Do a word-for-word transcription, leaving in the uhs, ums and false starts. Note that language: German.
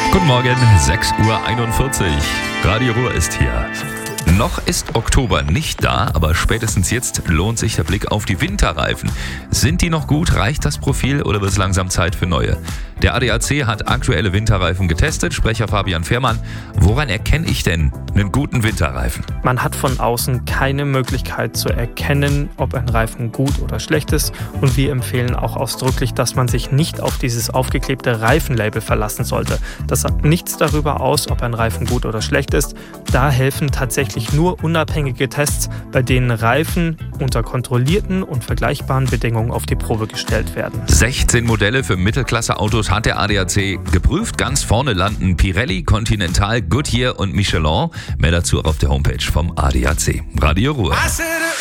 Guten Morgen, sechs Uhr einundvierzig. Radio Ruhr ist hier. Noch ist Oktober nicht da, aber spätestens jetzt lohnt sich der Blick auf die Winterreifen. Sind die noch gut? Reicht das Profil oder wird es langsam Zeit für neue? Der A D A C hat aktuelle Winterreifen getestet. Sprecher Fabian Fehrmann. Woran erkenne ich denn einen guten Winterreifen? Man hat von außen keine Möglichkeit zu erkennen, ob ein Reifen gut oder schlecht ist. Und wir empfehlen auch ausdrücklich, dass man sich nicht auf dieses aufgeklebte Reifenlabel verlassen sollte. Das sagt nichts darüber aus, ob ein Reifen gut oder schlecht ist. Da helfen tatsächlich nur unabhängige Tests, bei denen Reifen unter kontrollierten und vergleichbaren Bedingungen auf die Probe gestellt werden. sechzehn Modelle für Mittelklasse-Autos hat der A D A C geprüft. Ganz vorne landen Pirelli, Continental, Goodyear und Michelin. Mehr dazu auf der Homepage vom A D A C. Radio Ruhr.